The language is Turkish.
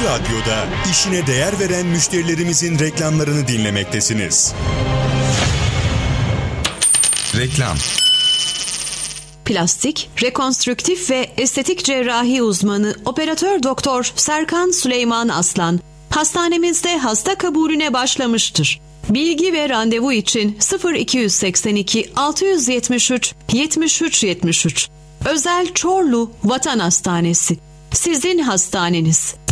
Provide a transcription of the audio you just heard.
Radyo'da işine değer veren müşterilerimizin reklamlarını dinlemektesiniz. Reklam. Plastik, rekonstrüktif ve estetik cerrahi uzmanı Operatör Doktor Serkan Süleyman Aslan hastanemizde hasta kabulüne başlamıştır. Bilgi ve randevu için 0282 673 73 73. Özel Çorlu Vatan Hastanesi. Sizin hastaneniz.